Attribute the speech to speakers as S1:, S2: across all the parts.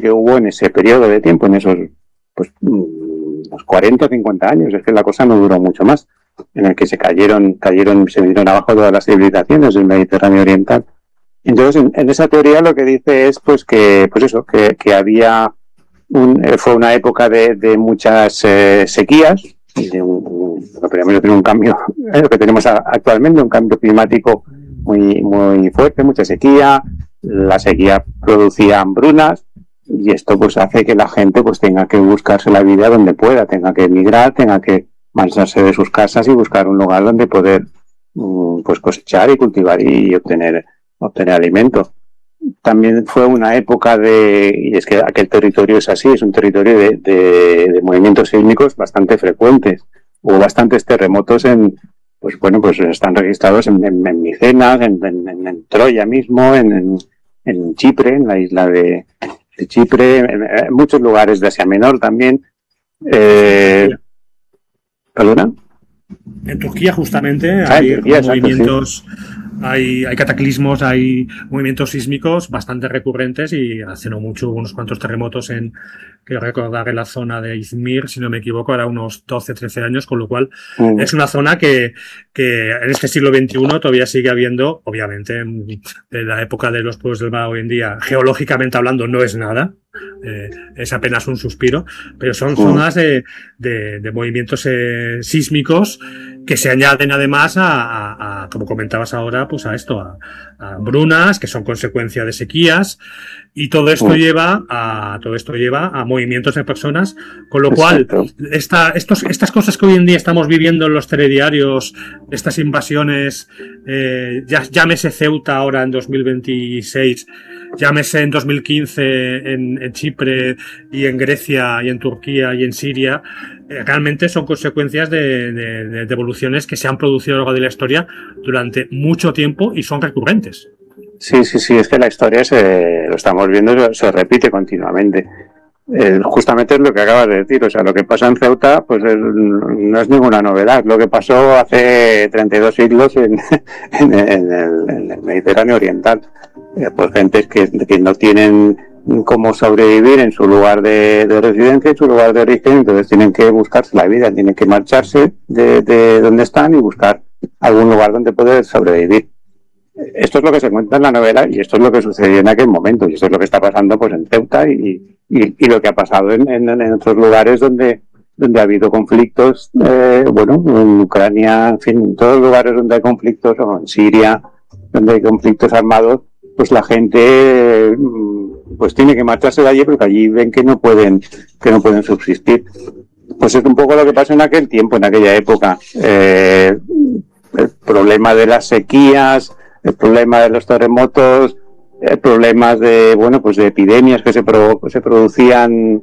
S1: que hubo en ese periodo de tiempo, en esos pues los 40 o 50 años. Es que la cosa no duró mucho más, en el que se vinieron abajo todas las civilizaciones del Mediterráneo Oriental. Entonces, en esa teoría lo que dice es pues que había fue una época de muchas sequías, y lo que podríamos decir un cambio, lo que tenemos actualmente, un cambio climático muy, muy fuerte, mucha sequía. La sequía producía hambrunas, y esto pues hace que la gente pues tenga que buscarse la vida donde pueda, tenga que emigrar, tenga que marcharse de sus casas y buscar un lugar donde poder pues cosechar y cultivar y obtener alimento. También fue una época y es que aquel territorio es así, es un territorio de movimientos sísmicos bastante frecuentes. Hubo bastantes terremotos pues están registrados en Micenas, en Troya mismo, en Chipre, en la isla de Chipre, en muchos lugares de Asia Menor también. ¿Perdona?
S2: En Turquía justamente hay movimientos, hay cataclismos, hay movimientos sísmicos bastante recurrentes, y hace no mucho hubo unos cuantos terremotos quiero recordar, en la zona de Izmir, si no me equivoco, era unos 12, 13 años, con lo cual es una zona que en este siglo XXI todavía sigue habiendo, obviamente, en la época de los pueblos del mar hoy en día, geológicamente hablando, no es nada. Es apenas un suspiro, pero son zonas de movimientos sísmicos que se añaden además a como comentabas ahora, pues a hambrunas, que son consecuencia de sequías, y todo esto lleva a movimientos de personas, con lo cual estas cosas que hoy en día estamos viviendo en los telediarios, estas invasiones, llámese Ceuta ahora en 2026, llámese en 2015 en Chipre y en Grecia y en Turquía y en Siria, realmente son consecuencias de evoluciones que se han producido a lo largo de la historia durante mucho tiempo y son recurrentes.
S1: Sí, es que la historia lo estamos viendo, se repite continuamente. Justamente es lo que acabas de decir, o sea, lo que pasa en Ceuta pues no es ninguna novedad, lo que pasó hace 32 siglos en el Mediterráneo Oriental. Pues gentes que no tienen cómo sobrevivir en su lugar de residencia, en su lugar de origen, entonces tienen que buscarse la vida, tienen que marcharse de donde están y buscar algún lugar donde poder sobrevivir. Esto es lo que se cuenta en la novela, y esto es lo que sucedió en aquel momento, y esto es lo que está pasando pues en Ceuta y lo que ha pasado en otros lugares donde ha habido conflictos, en Ucrania, en fin, en todos los lugares donde hay conflictos, o en Siria, donde hay conflictos armados, pues la gente pues tiene que marcharse de allí porque allí ven que no pueden subsistir. Pues es un poco lo que pasó en aquel tiempo, en aquella época. El problema de las sequías, el problema de los terremotos, problemas de epidemias que se producían.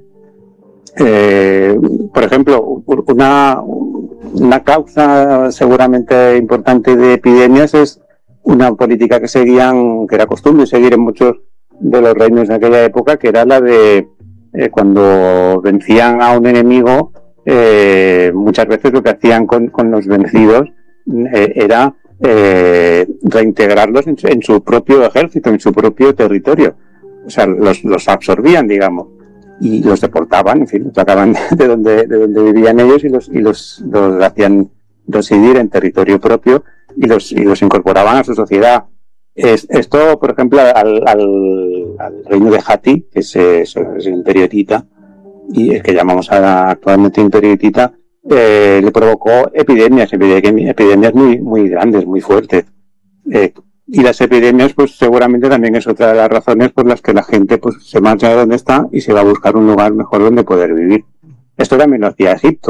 S1: Por ejemplo, una causa seguramente importante de epidemias es una política que era costumbre seguir en muchos de los reinos de aquella época, que era la de cuando vencían a un enemigo, muchas veces lo que hacían con los vencidos era reintegrarlos en su propio ejército, en su propio territorio. O sea, los absorbían, digamos, y los deportaban, en fin, los sacaban de donde vivían ellos y los hacían residir en territorio propio y los incorporaban a su sociedad. Esto, por ejemplo, al reino de Hatti, que es el imperio hitita, y el que llamamos actualmente imperio hitita, le provocó epidemias muy, muy grandes, muy fuertes. Y las epidemias, pues seguramente también es otra de las razones por las que la gente pues se marcha de donde está y se va a buscar un lugar mejor donde poder vivir. Esto también lo hacía Egipto.